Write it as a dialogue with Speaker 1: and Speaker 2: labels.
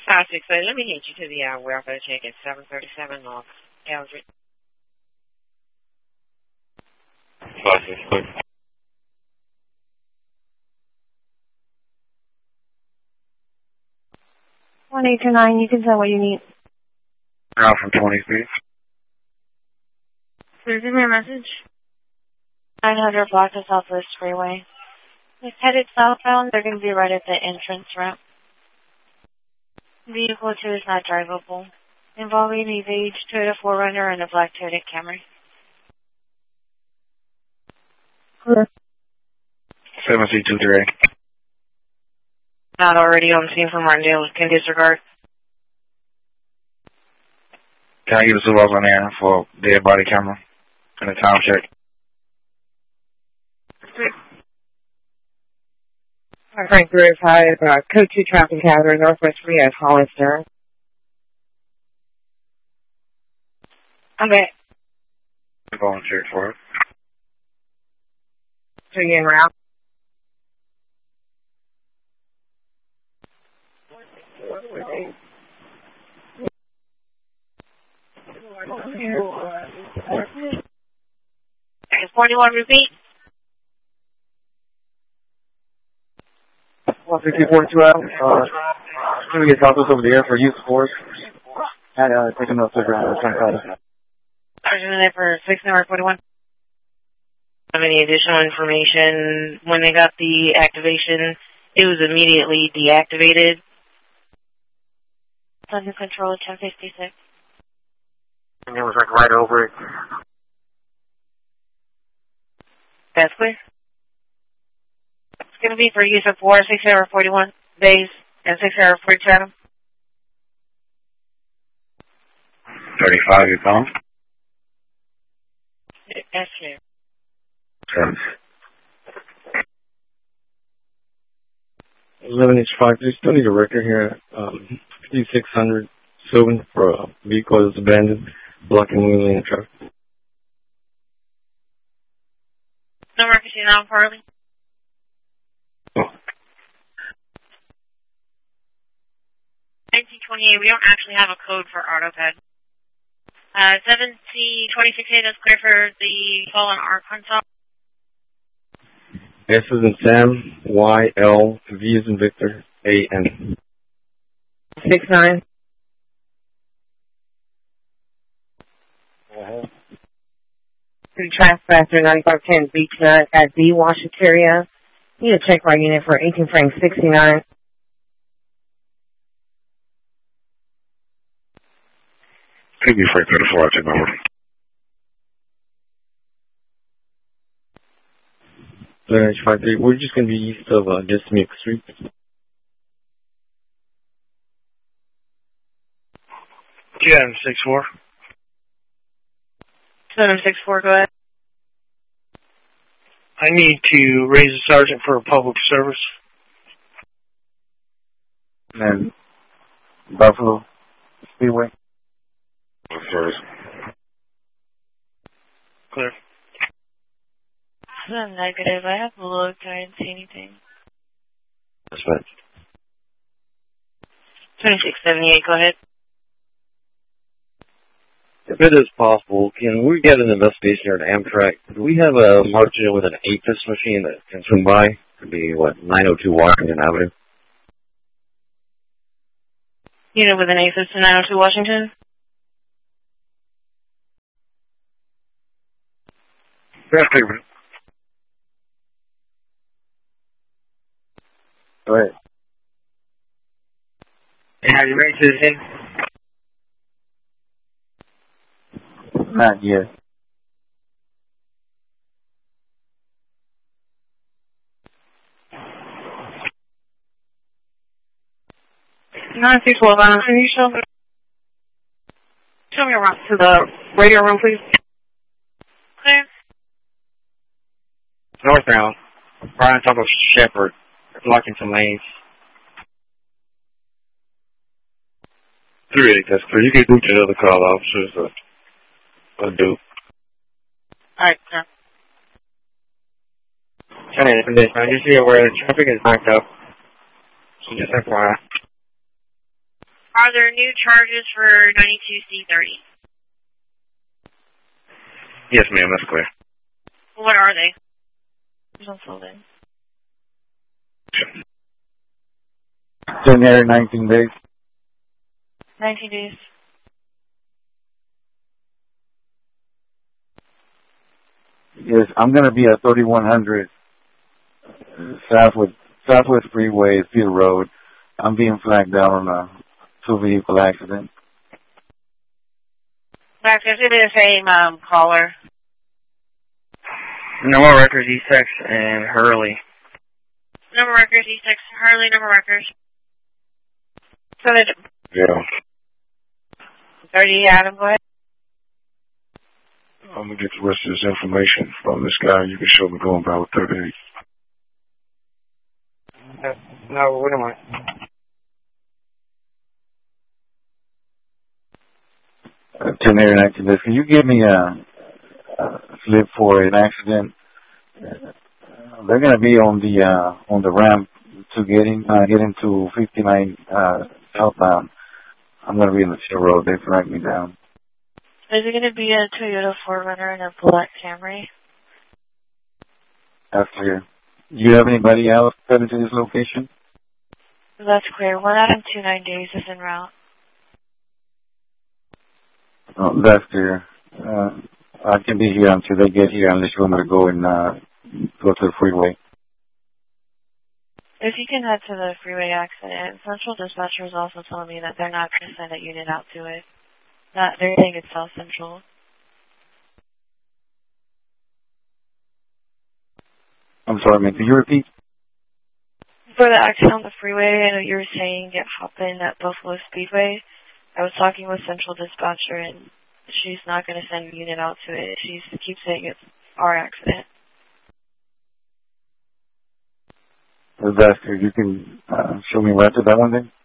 Speaker 1: Let me get you to the welfare check at 737 North Eldridge.
Speaker 2: 566.
Speaker 3: 1829, you can tell what you need.
Speaker 2: Now from 20 feet.
Speaker 3: Please give me a message. 900 block of Southwest Freeway. If headed southbound, they're going to be right at the entrance ramp. Vehicle 2 is not drivable. Involving a beige Toyota 4Runner and a black Toyota Camry.
Speaker 2: Clear. 7C23.
Speaker 1: Not already on scene from Martindale. Can disregard.
Speaker 2: Can I get a supervisor on there for dead body camera and a time check?
Speaker 1: Frank 305, Code 2 traffic hazard, Northwest 3 at Hollister. Okay.
Speaker 2: Going check for it.
Speaker 1: So you're en route? Is 41 repeat?
Speaker 2: 164-2 out. Let me get copies over the air for use of force. And taking those to ground.
Speaker 1: Sergeant for 6 number 41. Have any additional information? When they got the activation, it was immediately deactivated.
Speaker 3: Under control at 1056.
Speaker 2: And it was like right over it.
Speaker 1: That's clear. It's going to be for use of force, 6 hour 41 days and 6 hour 47.
Speaker 2: 35, you come?
Speaker 1: That's clear.
Speaker 2: Yes.
Speaker 4: 11H5, do you still need a record here? 5600 Sylvan for a vehicle that's abandoned, blocking one lane of traffic.
Speaker 3: No record, you now, Farley. 1928, we don't actually have a code for AutoPad. 7C26A, that's clear for the call on Arkansas.
Speaker 4: S is in Sam, Y, L, V is in Victor, A, N.
Speaker 1: 6-9. Traffic factor 9510 Beach Nut at the Washington. Need a check right unit for 18 Frank 69.
Speaker 2: Could be Frank 34, I'll check my order.
Speaker 4: 11H53, we're just going to be east of Dismic Street.
Speaker 2: Yeah, 6-4.
Speaker 3: 764, go ahead.
Speaker 5: I need to raise a sergeant for a public service.
Speaker 2: And Buffalo Speedway. Service.
Speaker 5: Clear.
Speaker 3: Negative. I have looked. I didn't see anything.
Speaker 4: That's right.
Speaker 3: 2678, go ahead.
Speaker 4: If it is possible, can we get an investigation here at Amtrak? Do we have a margin with an APIS machine that can swing by? Could be, 902 Washington Avenue?
Speaker 3: Unit with an APIS to 902 Washington?
Speaker 2: Best statement. Go ahead.
Speaker 1: Have you ready to the thing?
Speaker 2: Not yet.
Speaker 3: Can you show me around to the radio room, please? Clear.
Speaker 2: Northbound. Brian Tucker Shepherd. Blocking some lanes. 3-8, that's clear. You can do the other call officers. Do.
Speaker 3: Alright, sir.
Speaker 2: 10-8, condition. Just be aware the traffic is backed up. So just FYI.
Speaker 3: Are there new charges for 92C30?
Speaker 6: Yes, ma'am, that's clear.
Speaker 3: What are they? Don't fill in.
Speaker 2: 10 years, 19 days.
Speaker 3: 19 days.
Speaker 2: Yes, I'm going to be at 3100 Southwest Freeway, Field Road. I'm being flagged down on a two-vehicle accident.
Speaker 1: Max, is it the same caller?
Speaker 6: Number records, E6 and Hurley.
Speaker 3: Number records, E6, Hurley, number records.
Speaker 1: So that...
Speaker 6: Yeah.
Speaker 1: 30, Adam, go ahead.
Speaker 7: I'm going to get the rest of this information from this guy. You can show me going about 38.
Speaker 5: No, wait a minute.
Speaker 2: 10 years, 19 days. Can you give me a slip for an accident? They're going to be on the ramp to getting to 59 southbound. I'm going to be in the Field Road. They flagged me down.
Speaker 3: Is it going to be a Toyota 4Runner and a black Camry?
Speaker 2: That's clear. Do you have anybody else headed to this location?
Speaker 3: That's clear. 1 Adam 29 days is en route.
Speaker 2: Oh, that's clear. I can be here until they get here unless you want me to go and go to the freeway.
Speaker 3: If you can head to the freeway accident, Central Dispatcher is also telling me that they're not going to send a unit out to it. They're saying it's South Central.
Speaker 2: I'm sorry, man. Can you repeat?
Speaker 3: For the accident on the freeway, I know you were saying it happened at Buffalo Speedway. I was talking with Central Dispatcher, and she's not going to send a unit out to it. She keeps saying it's our accident.
Speaker 2: That's clear. You can show me right to that one then?